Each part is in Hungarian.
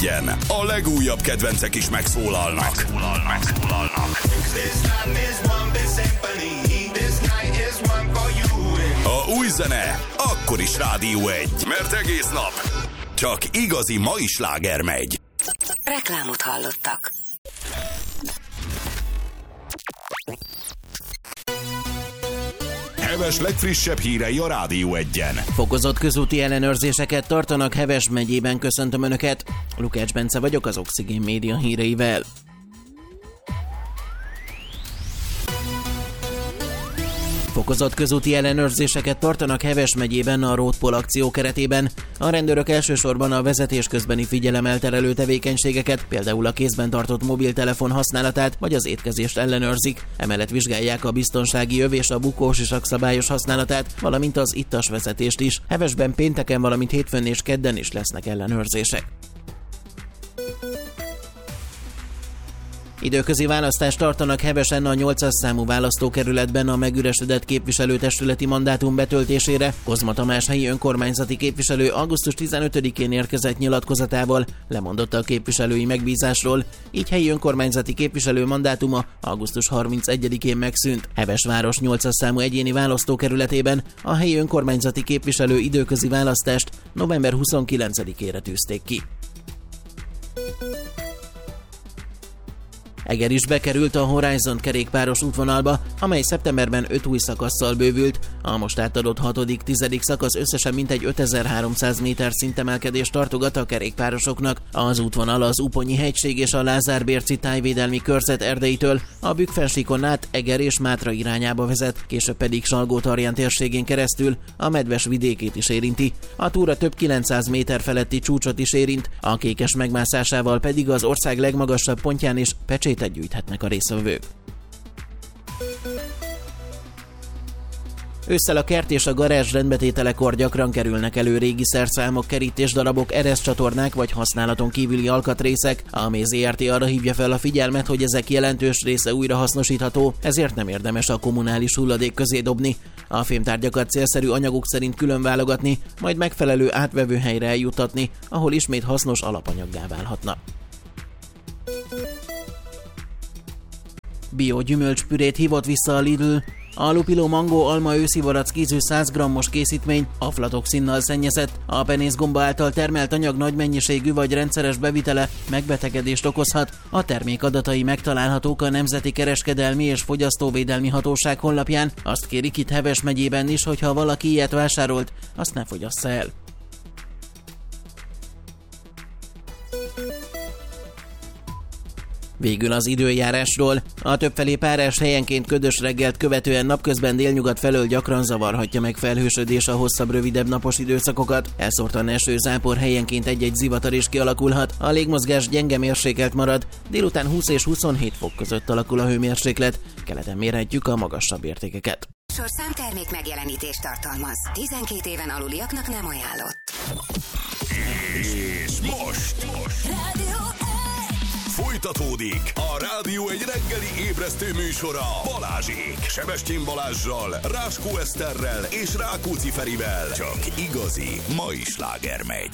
A legújabb kedvencek is megszólalnak. A új zene akkor is Rádió 1, mert egész nap csak igazi mai sláger megy. Reklámot hallottak. Heves legfrissebb hírei a Rádió 1-en. Fokozott közúti ellenőrzéseket tartanak Heves megyében, köszöntöm Önöket. Lukács Bence vagyok az Oxigén Média híreivel. Fokozott közúti ellenőrzéseket tartanak Heves megyében a Roadpol akció keretében. A rendőrök elsősorban a vezetés közbeni figyelemelterelő tevékenységeket, például a kézben tartott mobiltelefon használatát vagy az étkezést ellenőrzik. Emellett vizsgálják a biztonsági öv és a bukósisak szabályos használatát, valamint az ittas vezetést is. Hevesben pénteken, valamint hétfőn és kedden is lesznek ellenőrzések. Időközi választást tartanak Hevesen a 800 számú választókerületben a megüresedett képviselőtestületi mandátum betöltésére. Kozma Tamás helyi önkormányzati képviselő augusztus 15-én érkezett nyilatkozatával, lemondott a képviselői megbízásról, így helyi önkormányzati képviselő mandátuma augusztus 31-én megszűnt. Heves város 800 számú egyéni választókerületében a helyi önkormányzati képviselő időközi választást november 29-ére tűzték ki. Eger is bekerült a Horizon kerékpáros útvonalba, amely szeptemberben 5 új szakasszal bővült. A most átadott 6.-10. szakasz összesen mintegy 5300 méter szintemelkedést tartogat a kerékpárosoknak. Az útvonal az Uponyi hegység és a Lázár-Bérci tájvédelmi körzet erdeitől a Bükkfensíkon át Eger és Mátra irányába vezet, később pedig Salgótarján térségén keresztül a Medves vidékét is érinti. A túra több 900 méter feletti csúcsot is érint, a Kékes megmászásával pedig az ország legmagasabb pontján is pecsétet gyűjthetnek a résztvevők. Ősszel a kert és a garázs rendbetételekor gyakran kerülnek elő régi szerszámok, kerítésdarabok, ereszcsatornák vagy használaton kívüli alkatrészek. A ZRT arra hívja fel a figyelmet, hogy ezek jelentős része újrahasznosítható, ezért nem érdemes a kommunális hulladék közé dobni. A fémtárgyakat célszerű anyagok szerint külön válogatni, majd megfelelő átvevő helyre eljuttatni, ahol ismét hasznos alapanyaggá válhatna. Bio gyümölcspürét hívott vissza a Lidl. A Lupilo Mango Alma őszi barackízű 100 g-os készítmény aflatoxinnal szennyezett. A penészgomba által termelt anyag nagy mennyiségű vagy rendszeres bevitele megbetegedést okozhat. A termék adatai megtalálhatók a Nemzeti Kereskedelmi és Fogyasztóvédelmi Hatóság honlapján. Azt kérik itt Heves megyében is, hogy ha valaki ilyet vásárolt, azt ne fogyassza el. Végül az időjárásról. A többfelé párás helyenként ködös reggelt követően napközben délnyugat felől gyakran zavarhatja meg felhősödés a hosszabb, rövidebb napos időszakokat. Elszórtan eső, zápor, helyenként egy-egy zivatar is kialakulhat. A légmozgás gyenge mérsékelt marad, délután 20 és 27 fok között alakul a hőmérséklet. Keleten mérhetjük a magasabb értékeket. Sorszám termék megjelenítést tartalmaz. 12 éven aluliaknak nem ajánlott. És most folytatódik a Rádió egy reggeli ébresztő műsora Balázsék, Sebestyén Balázssal, Ráskó Eszterrel és Rákóczi Ferivel. Csak igazi mai sláger megy.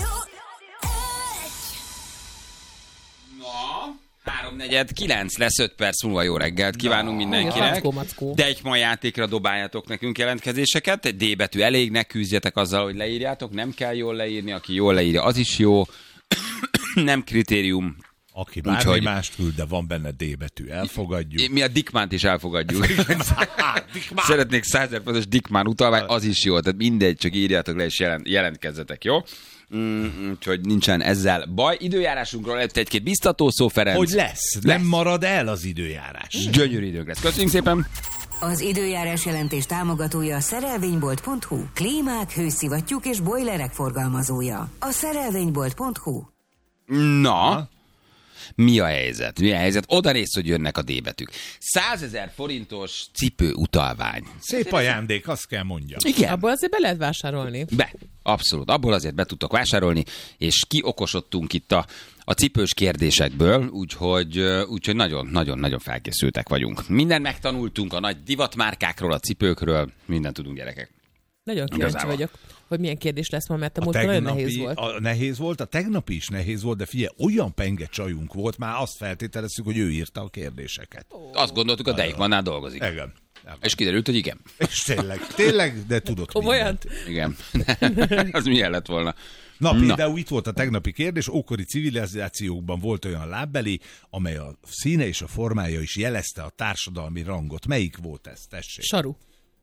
Na, 8:45 lesz, 5 perc múlva jó reggelt kívánunk mindenkinek. De egy ma játékra dobáljátok nekünk jelentkezéseket. Egy D betű elég, ne küzdjetek azzal, hogy leírjátok. Nem kell jól leírni, aki jól leírja, az is jó. Nem kritérium. Aki bármi mást küld, de van benne D betű, elfogadjuk. Mi a Dickmánt is elfogadjuk. Szeretnék 100 000 pontos Dickmán utalvány, az is jó. Tehát mindegy, csak írjátok le és jelentkezzetek, jó? Úgyhogy nincsen ezzel baj. Időjárásunkról lett egy-két biztató szó, Ferenc. Hogy lesz? Nem marad el az időjárás. Gyönyörű időnk lesz. Köszönjük szépen! Az időjárás jelentés támogatója a szerelvénybolt.hu. Klímák, hőszivattyúk és bojlerek forgalmazója. A szerelvénybolt.hu. Na... Mi a helyzet? Oda néz, hogy jönnek a D-betűk. 100 000 forintos cipő utalvány. Szép ajándék, azt kell mondjam. Igen. Abból azért be lehet vásárolni. Abszolút. Abból azért be tudtok vásárolni, és kiokosodtunk itt a cipős kérdésekből, úgyhogy nagyon-nagyon felkészültek vagyunk. Mindent megtanultunk a nagy divatmárkákról, a cipőkről, mindent tudunk, gyerekek. Nagyon kíváncsi vagyok, hogy milyen kérdés lesz ma, mert a múltkor nagyon nehéz volt. Nehéz volt, a tegnapi is nehéz volt, de figyelj, olyan penge csajunk volt, már azt feltételezzük, hogy ő írta a kérdéseket. Azt gondoltuk, a Deichmannnál dolgozik. Igen. És kiderült, hogy igen. És tényleg, de tudott mindent. Igen. Az milyen lett volna? Na, például itt volt a tegnapi kérdés, ókori civilizációkban volt olyan lábbeli, amely a színe és a formája is jelezte a társadalmi rangot. Melyik volt ez? Tessék. Saru.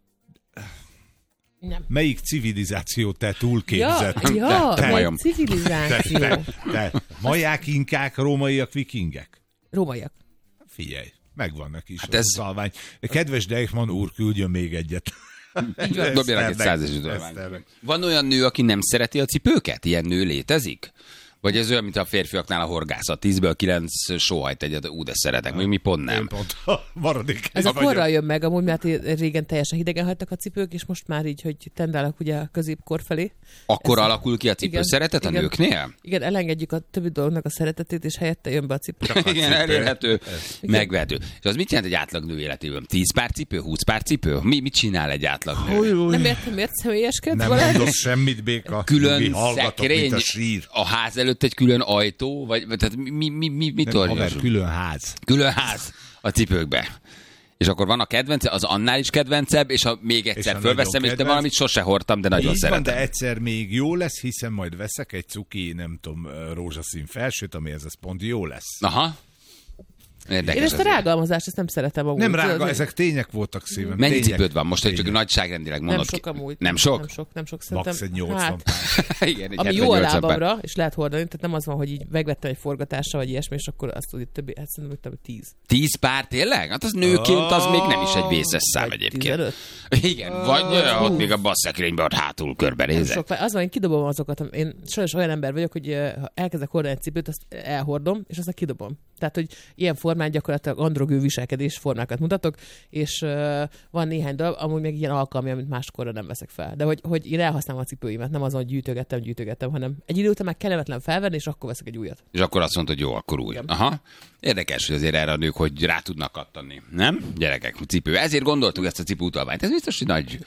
Nem. Melyik civilizációt te túlképzett? Melyik civilizáció? Te maják, inkák, rómaiak, vikingek? Rómaiak. Figyelj, megvannak is a utalvány. Kedves Deichmann úr, küldjön még egyet. Dobjanak egy 100 utalványt. Van olyan nő, aki nem szereti a cipőket? Ilyen nő létezik? Vagy ez olyan, mint a férfiaknál a horgászat. 10-ből 9 sóhajt egyet, de szeretek. Még mi pont nem. Én pont maradék. Ez a korral jön meg, amúgy, mert régen teljesen hidegen hagytak a cipők, és most már így, hogy tendálnak ugye a középkor felé. Akkor alakul ki a cipő szeretet a nőknél? Igen, elengedjük a többi dolognak a szeretetét, és helyette jön be a cipő. Igen, elérhető, megvehető. És az mit jelent egy átlag nő életében? 10 pár cipő, 20 pár cipő? Mit csinál egy átlag nő? Nem értem, miért személyeskedsz? Nem mondasz semmit, Béka. Külön szekrény, a ház előtt egy külön ajtó, vagy tehát mit haver, külön ház. Külön ház a cipőkbe. És akkor van a kedvence, az annál is kedvencebb, és ha még egyszer fölveszem, és de valamit sose hordtam, de nagyon szeretem. De egyszer még jó lesz, hiszen majd veszek egy cuki, nem tudom, rózsaszín felsőt, amihez ez pont jó lesz. Aha. Érdekes. Én ezt a rágalmazást, ezt nem szeretem amúgy. Nem rága, ezek tények voltak szívem. Mennyi cipőd van most, hogy csak nagyságrendileg mondod? Nem sok amúgy. Nem sok? Nem sok szerintem. Max egy 80 pár. Igen, egy ami jó a lábamra, és lehet hordani, tehát nem az van, hogy így megvettem egy forgatásra, vagy ilyesmi, és akkor azt tudod, többi, hát szerintem 10. 10 pár tényleg? Hát az nőként az még nem is egy vészes szám egyébként. 15? Igen, vagy ott még a basszekrényben ott hátul körbenézek. Az van, én kidobom azokat. Én sajnos olyan ember vagyok, hogy ha elkezdek hordani egy cipőt, azt elhordom, és aztán kidobom. Tehát, hogy ilyen formán gyakorlatilag androgő viselkedés formákat mutatok, és van néhány dolog, amúgy még ilyen alkalmi, amit máskorra nem veszek fel. De hogy én elhasználom a cipőimet, nem azon, hogy gyűjtögettem, hanem egy idő után már kellemetlen felvenni, és akkor veszek egy újat. És akkor azt mondod, hogy jó, akkor új. Aha. Érdekes, hogy azért erre a nők, hogy rá tudnak kattani. Nem? Gyerekek, cipő. Ezért gondoltuk ezt a cipőutalványt. Ez biztos, hogy nagy...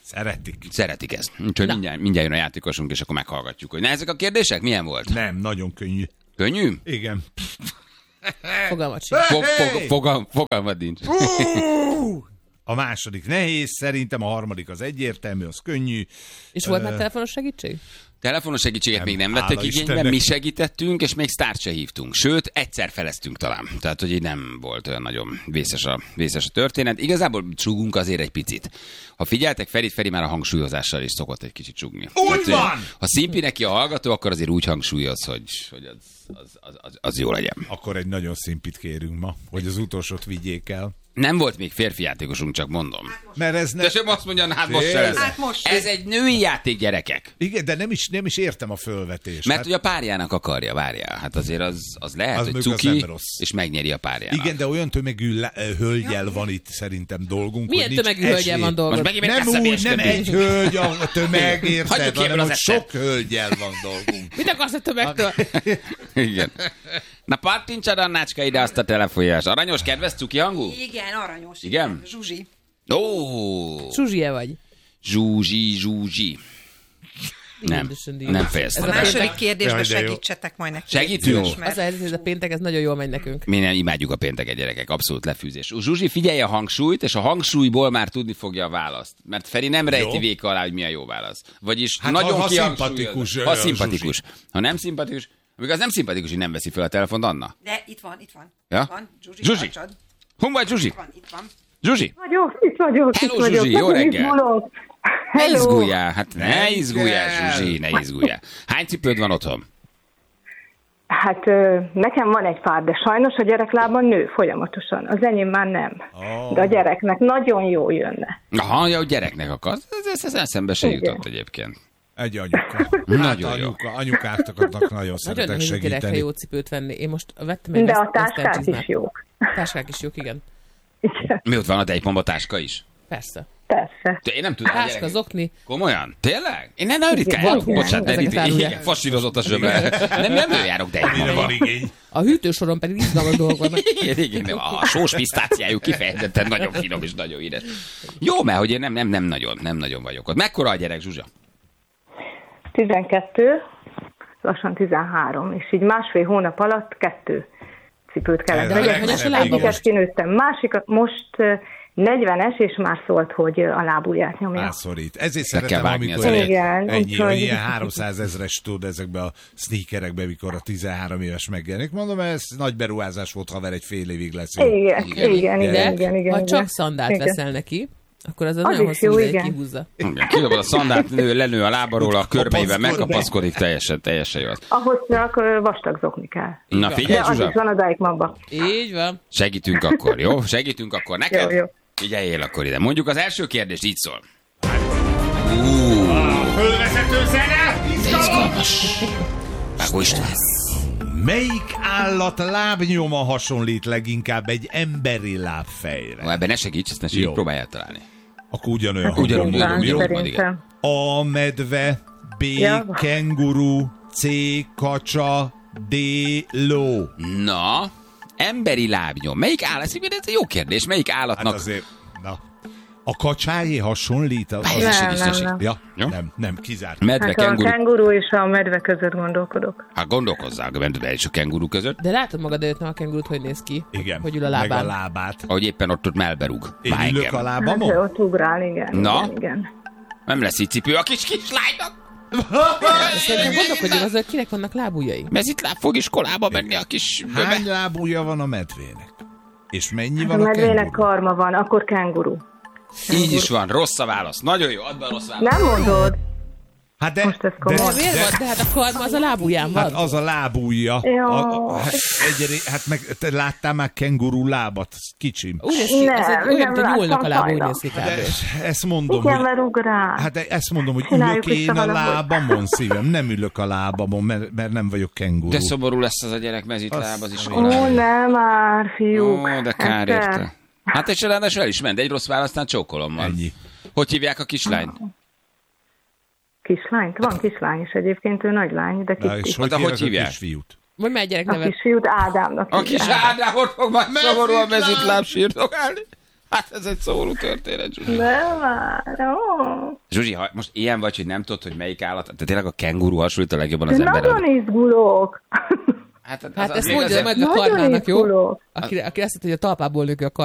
Szeretik ezt. Úgyhogy mindjárt jön a játékosunk, és akkor meghallgatjuk, hogy ezek a kérdések milyen volt? Nem, nagyon könnyű. Könnyű? Igen. Fogalmat sincs. Fogalmat nincs. A második nehéz, szerintem a harmadik az egyértelmű, az könnyű. És volt már telefonos segítség? Telefonos segítséget még nem vettek igénybe, mi segítettünk, és még sztárt se hívtunk. Sőt, egyszer feleztünk talán. Tehát, hogy így nem volt olyan nagyon vészes a történet. Igazából csúgunk azért egy picit. Ha figyeltek, Feri már a hangsúlyozással is szokott egy kicsit csúgni. Úgy tehát, van! Ha szimpi neki a hallgató, akkor azért úgy hangsúlyoz, hogy az jó legyen. Akkor egy nagyon szimpit kérünk ma, hogy az utolsót vigyék el. Nem volt még férfi játékosunk, csak mondom. Mert ez nem... De sem azt mondja, hát most se lesz. Ez egy női játék, gyerekek. Igen, de nem is értem a fölvetést. Mert hogy a párjának akarja, várjál. Hát azért az lehet, hogy cuki, és megnyeri a párjának. Igen, de olyan tömegű hölgyel van itt szerintem dolgunk. Milyen tömegű hölgyel van dolgunk? Nem egy hölgy a tömeg, érted, hanem hogy sok hölgyel van dolgunk. Mit akarsz a tömegtől? Igen. Na, pattintsad, Annácska, ide azt a telefonjás. Aranyos, kedves, cuki hangú? Igen, aranyos. Igen? Zsuzsi. Ó! Zsuzsie vagy? Zsuzsi. Nem fejeztem. A második kérdésben segítsetek majd nekünk. Segítünk? Az a péntek, ez nagyon jól megy nekünk. Mi nem imádjuk a pénteket, gyerekek, abszolút lefűzés. Zsuzsi, figyelj a hangsúlyt, és a hangsúlyból már tudni fogja a választ. Mert Feri nem rejti véka alá, hogy mi a jó válasz. Vagyis hát nagyon szimpatikus. Ha szimpatikus. Ha nem szimpatikus, amikor az nem szimpatikus, hogy nem veszi fel a telefont, Anna. De itt van. Ja? Itt van. Zsuzsi. Hol vagy, Zsuzsi? Itt van. Zsuzsi. Itt vagyok. Hello, Zsuzsi, jó reggel. Ne izguljál, ne izguljál, Zsuzsi, ne izguljál. Hány cipőd van otthon? Hát nekem van egy pár, de sajnos a gyereklábban nő folyamatosan. Az enyém már nem. De a gyereknek nagyon jó jönne. Aha, ja, a gyereknek akarsz. Ez eszembe se jutott egyébként. Egy anyuka. Nagyon jó. Anyukáknak nagyon szeretek segíteni. Nagyon nehéz jó cipőt venni. Én most vettem egy... De a táskák is jók. Táskák is jók, igen. Mi ott van a Deichmann táska is? Persze. Persze. Én nem tudom. Háska, zokni. Komolyan? Tényleg? Én nem ritkán járok. Bocsánat, de igen, fasírozott a zsöbre. Nem járok, de egy van igény. A hűtősoron pedig izgalmas dolgok vannak. Igen, a sós pisztáciájuk kifejezetten nagyon finom és nagyon édes. Jó, mert hogy én nem nagyon vagyok ott. Mekkora a gyerek, Zsuzsa? 12, lassan 13, és így 1,5 hónap alatt 2 cipőt kellett vegyek. Egyiket kinőttem, másikat most 40-es, és már szólt, hogy a lábujját nyomja. Elszorít. Ezért szeretem, amikor ilyen 300 000-es tud ezekbe a sneakerekbe, mikor a 13 éves megjelenik. Mondom, ez nagy beruházás volt, haver, egy fél évig lesz. Igen. Ha csak szandált veszel neki, akkor az nagyon hosszú ideig kihúzza. Kidobod a szandált, lenő a lábaról, a körbeivel megkapaszkodik, teljesen jó. Ahhoz csak vastag zokni kell. Na figyelj, Zsuzsa. Az is van a Deichmannban. Így van. Segítünk akkor, jó? Segítünk akkor neked. Jó. Figyeljél akkor ide. Mondjuk az első kérdés így szól. Fölvezető zene! Izgalmas. Vágó István. Melyik állat lábnyoma hasonlít leginkább egy emberi lábfejre? Ebben ne segíts, ezt ne segíts, próbálj eltalálni. Akkor ugyanolyan. Ugyanúgy. A medve, B. Kenguru, C. Kacsa, D. Ló. Na, emberi lábnyom. Melyik állat? Ez egy jó kérdés. Melyik állatnak... Hát azért, a kacsájé hasonlít? Nem, kizárt. Medve, kenguru. A kenguru és a medve között gondolkodok. Hát gondolkozzál, a medve és a kenguru között. De látod magad előtt, a kengurut hogy néz ki? Igen, hogy ül a lábán. meg a lábát. Ahogy éppen ott melberúg. Én ülök a lábamon? Hát, ott ugrál, igen. Na? Igen. Nem lesz így cipő a kis kislánynak. Szerintem gondolkodjunk azért, kinek vannak lábujjai. Mezitláb fog iskolába menni a kis... Hány lábúja van a medvének? És mennyi Hát van a a medvének kenguru? karma van, akkor kenguru. Így is van, rossz a válasz. Nagyon jó, add be a rossz választ. Nem mondod? Hát de, Most ez komoly. De miért van? De hát a karma az a lábujján van. Hát az a lábújja. Hát meg te láttál már kenguru lábat? Kicsim. Úgy néz ki, az olyan, mint a nyúlnak a lába, úgy néz ki kb. Ezt mondom, igen, mert ugrál. Hát ezt mondom, hogy Csináljuk ülök én a valahogy. lábamon, szívem. Nem ülök a lábamon, mert nem vagyok kenguru. De szomorú lesz az a gyerek mezitláb az is. Ó, nem már, fiúk. Ó, de kár érte. Hát és ráadásul el is ment, egy rossz választán csókolom van. Ennyi. Hogy hívják a kislányt? Kislányt? Van kislány is egyébként, ő nagy lány, de Na, és kis. hogy hívják? a kisfiút? Mondj már egy gyerek A nevet. kisfiút Ádámnak. A kis Ádámot fog majd szomorúan mezitláb sírdogálni. Hát ez egy szomorú történet, Zsuzsi. Nem már, ó. Zsuzsi, ha most ilyen vagy, hogy nem tudod, hogy melyik állat, tehát tényleg a kenguru hasonlít a legjobban az De emberre. nagyon izgulok. Hát ezt mondja majd a karmának, jó? Aki azt mondta, hogy a talpából nő ki a